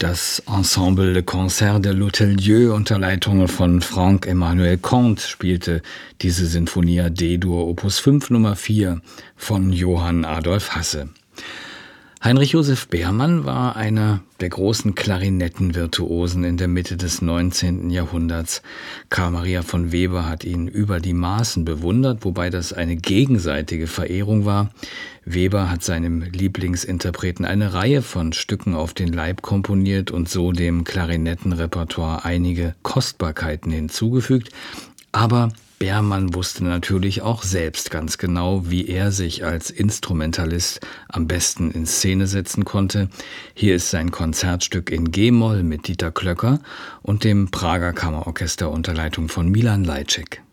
Das Ensemble Le Concert de l'Hôtel-Dieu unter Leitung von Franck-Emmanuel Comte spielte diese Sinfonia D-Dur Opus 5 Nummer 4 von Johann Adolf Hasse. Heinrich Joseph Beermann war einer der großen Klarinettenvirtuosen in der Mitte des 19. Jahrhunderts. Carl Maria von Weber hat ihn über die Maßen bewundert, wobei das eine gegenseitige Verehrung war. Weber hat seinem Lieblingsinterpreten eine Reihe von Stücken auf den Leib komponiert und so dem Klarinettenrepertoire einige Kostbarkeiten hinzugefügt. Aber Beermann wusste natürlich auch selbst ganz genau, wie er sich als Instrumentalist am besten in Szene setzen konnte. Hier ist sein Konzertstück in G-Moll mit Dieter Klöcker und dem Prager Kammerorchester unter Leitung von Milan Lajcek.